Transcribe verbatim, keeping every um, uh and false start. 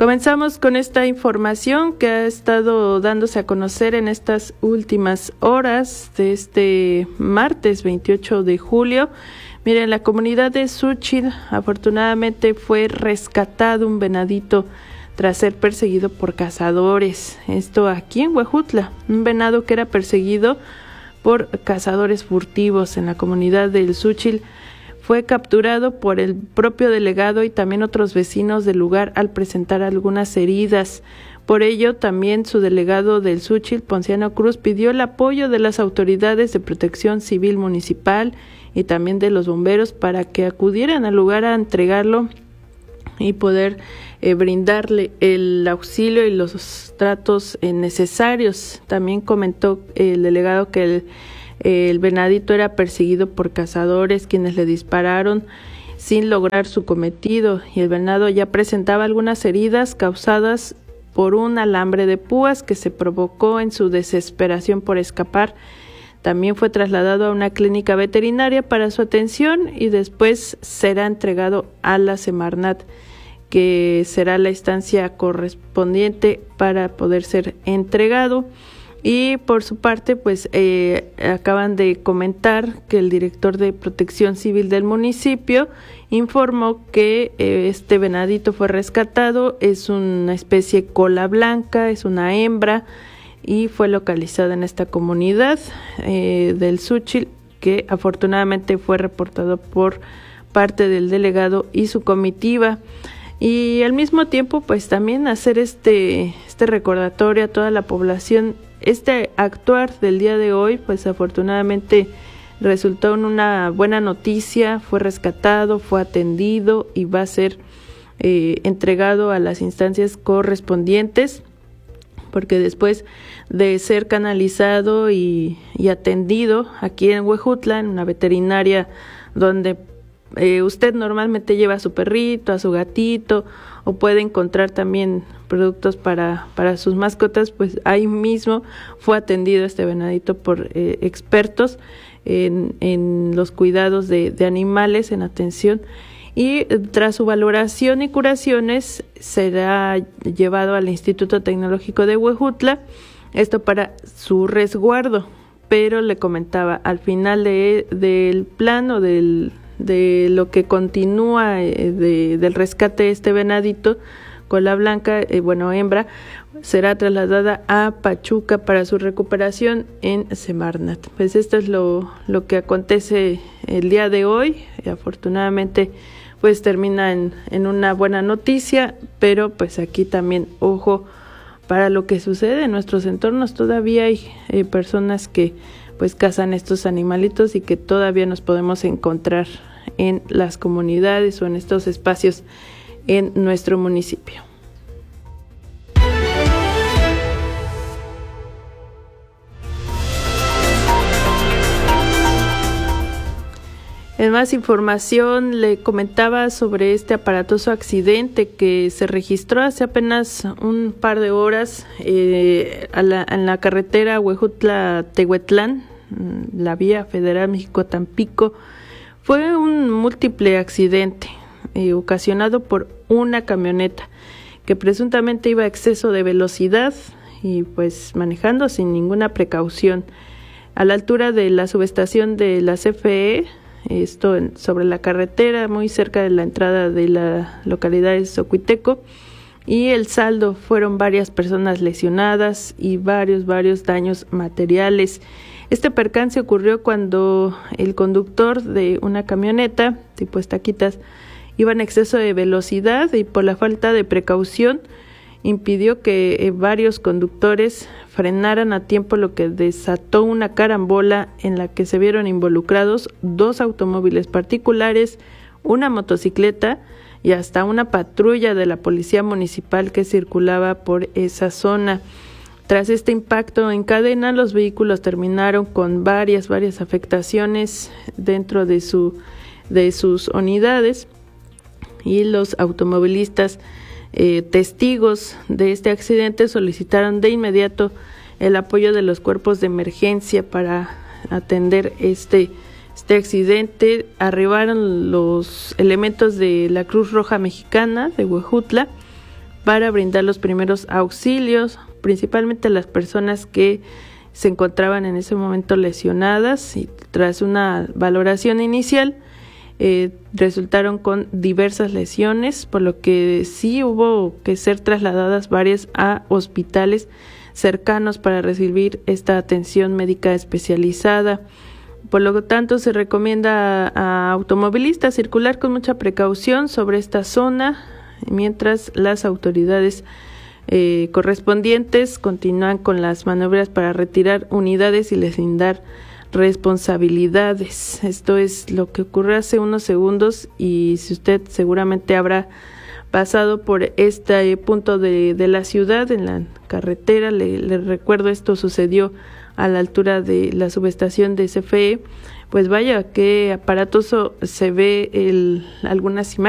Comenzamos con esta información que ha estado dándose a conocer en estas últimas horas de este martes veintiocho de julio. Miren, la comunidad de Xúchitl afortunadamente fue rescatado un venadito tras ser perseguido por cazadores. Esto aquí en Huejutla, un venado que era perseguido por cazadores furtivos en la comunidad del Xúchitl. Fue capturado por el propio delegado y también otros vecinos del lugar al presentar algunas heridas. Por ello, también su delegado del Xúchitl, Ponciano Cruz, pidió el apoyo de las autoridades de protección civil municipal y también de los bomberos para que acudieran al lugar a entregarlo y poder eh, brindarle el auxilio y los tratos eh, necesarios. También comentó el delegado que el El venadito era perseguido por cazadores quienes le dispararon sin lograr su cometido y el venado ya presentaba algunas heridas causadas por un alambre de púas que se provocó en su desesperación por escapar. También fue trasladado a una clínica veterinaria para su atención y después será entregado a la Semarnat, que será la instancia correspondiente para poder ser entregado. Y por su parte, pues eh, acaban de comentar que el director de Protección Civil del municipio informó que eh, este venadito fue rescatado, es una especie cola blanca, es una hembra y fue localizada en esta comunidad eh, del Xúchitl, que afortunadamente fue reportado por parte del delegado y su comitiva. Y al mismo tiempo, pues también hacer este, este recordatorio a toda la población. Este actuar del día de hoy, pues afortunadamente resultó en una buena noticia, fue rescatado, fue atendido y va a ser eh, entregado a las instancias correspondientes, porque después de ser canalizado y, y atendido aquí en Huejutla, en una veterinaria donde eh, usted normalmente lleva a su perrito, a su gatito, o puede encontrar también productos para, para sus mascotas, pues ahí mismo fue atendido este venadito por eh, expertos en, en los cuidados de, de animales, en atención, y tras su valoración y curaciones será llevado al Instituto Tecnológico de Huejutla, esto para su resguardo. Pero le comentaba, al final de, del plan o del de lo que continúa eh, de, del rescate de este venadito cola blanca, eh, bueno, hembra, será trasladada a Pachuca para su recuperación en Semarnat. Pues esto es lo, lo que acontece el día de hoy. Y afortunadamente pues termina en, en una buena noticia, pero pues aquí también ojo para lo que sucede en nuestros entornos. Todavía hay eh, personas que pues cazan estos animalitos y que todavía nos podemos encontrar en las comunidades o en estos espacios en nuestro municipio. En más información le comentaba sobre este aparatoso accidente que se registró hace apenas un par de horas eh, a la, en la carretera Huejutla-Tehuetlán, la vía federal México-Tampico. Fue un múltiple accidente eh, ocasionado por una camioneta que presuntamente iba a exceso de velocidad y pues manejando sin ninguna precaución a la altura de la subestación de la C F E, esto en, sobre la carretera muy cerca de la entrada de la localidad de Zocuiteco, y el saldo fueron varias personas lesionadas y varios, varios daños materiales. Este percance ocurrió cuando el conductor de una camioneta tipo estaquitas iba en exceso de velocidad y por la falta de precaución impidió que eh, varios conductores frenaran a tiempo, lo que desató una carambola en la que se vieron involucrados dos automóviles particulares, una motocicleta y hasta una patrulla de la policía municipal que circulaba por esa zona. Tras este impacto en cadena, los vehículos terminaron con varias, varias afectaciones dentro de su, de sus unidades, y los automovilistas eh, testigos de este accidente solicitaron de inmediato el apoyo de los cuerpos de emergencia para atender este, este accidente. Arribaron los elementos de la Cruz Roja Mexicana de Huejutla para brindar los primeros auxilios, principalmente a las personas que se encontraban en ese momento lesionadas, y tras una valoración inicial eh, resultaron con diversas lesiones, por lo que sí hubo que ser trasladadas varias a hospitales cercanos para recibir esta atención médica especializada. Por lo tanto, se recomienda a, a automovilistas circular con mucha precaución sobre esta zona, mientras las autoridades eh, correspondientes continúan con las maniobras para retirar unidades y deslindar responsabilidades. Esto es lo que ocurrió hace unos segundos, y si usted seguramente habrá pasado por este punto de, de la ciudad, en la carretera, le, le recuerdo, esto sucedió a la altura de la subestación de C F E, pues vaya, qué aparatoso se ve el, algunas imágenes.